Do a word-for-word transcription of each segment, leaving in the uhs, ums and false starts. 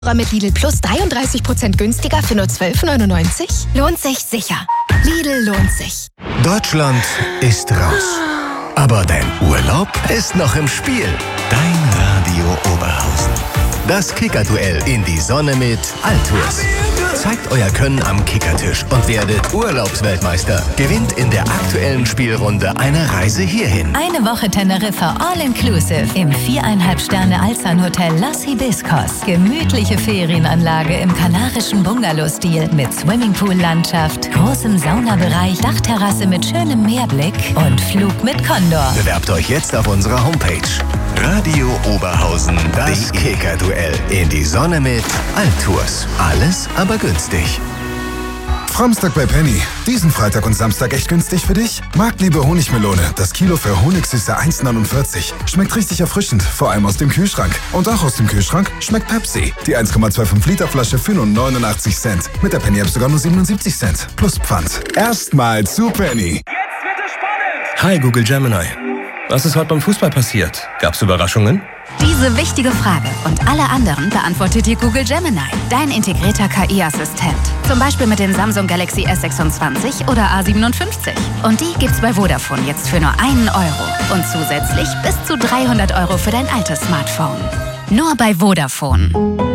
Mit Lidl Plus dreiunddreißig Prozent günstiger für nur zwölf neunundneunzig? Lohnt sich sicher. Lidl lohnt sich. Deutschland ist raus. Aber dein Urlaub ist noch im Spiel. Dein Radio Oberhausen. Das Kickerduell in die Sonne mit Altours. Zeigt euer Können am Kickertisch und werdet Urlaubsweltmeister. Gewinnt in der aktuellen Spielrunde eine Reise hierhin. Eine Woche Teneriffa All-Inclusive im viereinhalb Sterne Alzan-Hotel Las Hibiscos. Gemütliche Ferienanlage im kanarischen Bungalow-Stil mit Swimmingpool-Landschaft, großem Saunabereich, Dachterrasse mit schönem Meerblick und Flug mit Condor. Bewerbt euch jetzt auf unserer Homepage. Radio Oberhausen, das Kickerduell in die Sonne mit Altours. Alles aber günstig. Framstag bei Penny. Diesen Freitag und Samstag echt günstig für dich? Marktliebe Honigmelone. Das Kilo für Honigsüße eins neunundvierzig. Schmeckt richtig erfrischend, vor allem aus dem Kühlschrank. Und auch aus dem Kühlschrank schmeckt Pepsi. Die eins Komma fünfundzwanzig Liter Flasche für nur neunundachtzig Cent. Mit der Penny App sogar nur siebenundsiebzig Cent. Plus Pfand. Erstmal zu Penny. Jetzt wird es spannend! Hi Google Gemini. Was ist heute beim Fußball passiert? Gab's Überraschungen? Diese wichtige Frage und alle anderen beantwortet dir Google Gemini, dein integrierter K I-Assistent. Zum Beispiel mit den Samsung Galaxy S sechsundzwanzig oder A siebenundfünfzig. Und die gibt's bei Vodafone jetzt für nur einen Euro. Und zusätzlich bis zu dreihundert Euro für dein altes Smartphone. Nur bei Vodafone.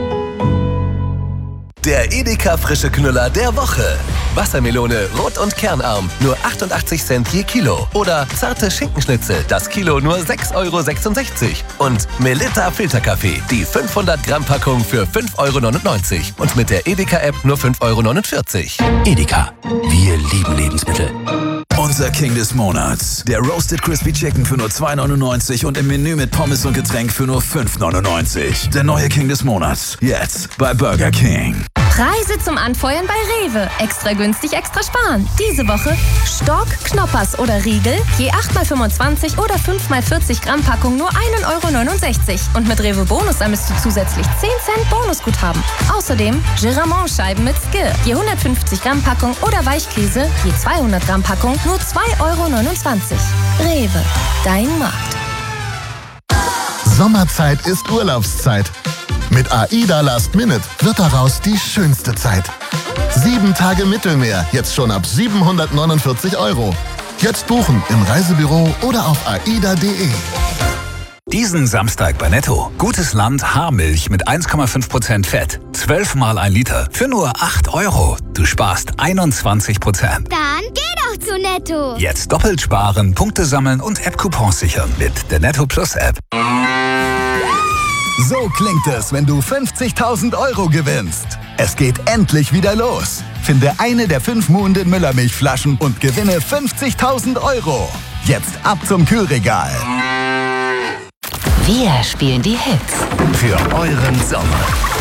Der Edeka frische Knüller der Woche. Wassermelone rot und kernarm, nur achtundachtzig Cent je Kilo. Oder zarte Schinkenschnitzel, das Kilo nur sechs Euro sechsundsechzig. Und Melitta Filterkaffee, die fünfhundert Gramm Packung für fünf Euro neunundneunzig. Und mit der Edeka-App nur fünf Euro neunundvierzig. Edeka, wir lieben Lebensmittel. Unser King des Monats. Der Roasted Crispy Chicken für nur zwei neunundneunzig und im Menü mit Pommes und Getränk für nur fünf neunundneunzig. Der neue King des Monats. Jetzt bei Burger King. Preise zum Anfeuern bei Rewe. Extra günstig, extra sparen. Diese Woche Stork, Knoppers oder Riegel. Je acht mal fünfundzwanzig oder fünf mal vierzig Gramm Packung nur ein Euro neunundsechzig. Und mit Rewe Bonus ermisst du zusätzlich zehn Cent Bonusguthaben. Außerdem Giramont-Scheiben mit Skir. Je hundertfünfzig Gramm Packung oder Weichkäse. Je zweihundert Gramm Packung nur zwei Euro neunundzwanzig. Rewe, dein Markt. Sommerzeit ist Urlaubszeit. Mit AIDA Last Minute wird daraus die schönste Zeit. Sieben Tage Mittelmeer, jetzt schon ab siebenhundertneunundvierzig Euro. Jetzt buchen im Reisebüro oder auf aida punkt de. Diesen Samstag bei Netto. Gutes Land Haarmilch mit eins Komma fünf Prozent Fett. zwölf mal ein Liter für nur acht Euro. Du sparst einundzwanzig Prozent. Dann geh doch zu Netto. Jetzt doppelt sparen, Punkte sammeln und App-Coupons sichern mit der Netto Plus App. So klingt es, wenn du fünfzigtausend Euro gewinnst. Es geht endlich wieder los. Finde eine der fünf Muhnden Müllermilchflaschen und gewinne fünfzigtausend Euro. Jetzt ab zum Kühlregal. Wir spielen die Hits. Für euren Sommer.